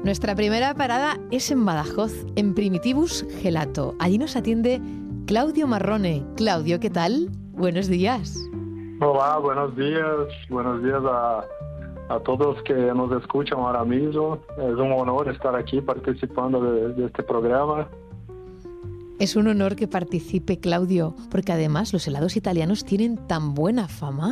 Nuestra primera parada es en Badajoz, en Primitivus Gelato. Allí nos atiende Claudio Marrone. Claudio, ¿qué tal? Buenos días. Olá, buenos días. Buenos días a todos que nos escuchan ahora mismo. Es un honor estar aquí participando de este programa. Es un honor que participe, Claudio, porque además los helados italianos tienen tan buena fama.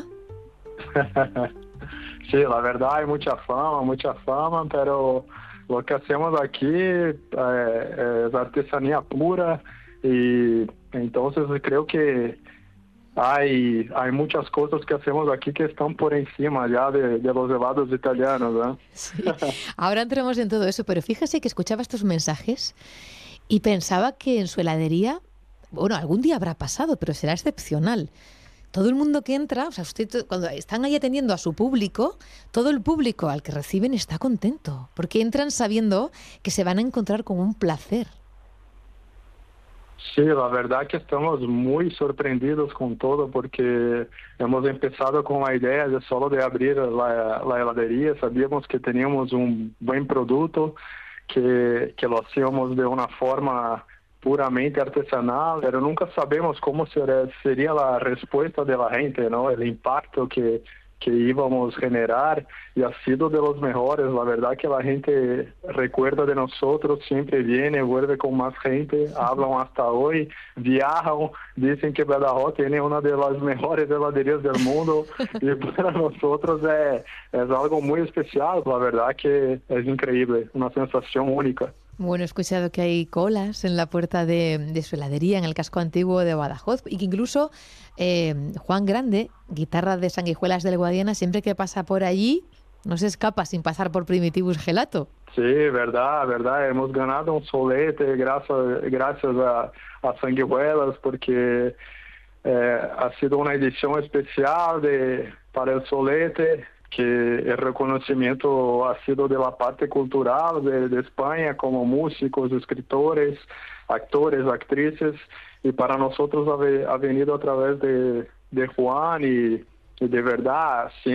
Sí, la verdad hay mucha fama, pero lo que hacemos aquí es artesanía pura y entonces creo que hay muchas cosas que hacemos aquí que están por encima ya de los helados italianos, ¿eh? Sí. Ahora entramos en todo eso, pero fíjese que escuchaba estos mensajes y pensaba que en su heladería, bueno, algún día habrá pasado, pero será excepcional. Todo el mundo que entra, o sea, cuando están ahí atendiendo a su público, todo el público al que reciben está contento, porque entran sabiendo que se van a encontrar con un placer. Sí, la verdad que estamos muy sorprendidos con todo porque hemos empezado con la idea de solo de abrir la heladería. Sabíamos que teníamos un buen producto, que lo hacíamos de una forma puramente artesanal, pero nunca sabemos cómo sería la respuesta de la gente, ¿no? El impacto que íbamos a generar y ha sido de los mejores. La verdad que la gente recuerda de nosotros, siempre viene, vuelve con más gente, hablan hasta hoy, viajan, dicen que Badajoz tiene una de las mejores heladerías del mundo y para nosotros es algo muy especial. La verdad que es increíble, una sensación única. Bueno, he escuchado que hay colas en la puerta de su heladería, en el casco antiguo de Badajoz, y que incluso Juan Grande, guitarra de Sanguijuelas del Guadiana, siempre que pasa por allí, no se escapa sin pasar por Primitivus Gelato. Sí, verdad. Hemos ganado un solete gracias a Sanguijuelas porque ha sido una edición especial para el solete, que el reconocimiento ha sido de la parte cultural de España, como músicos, escritores, actores, actrices, y para nosotros ha venido a través de Juan y de verdad,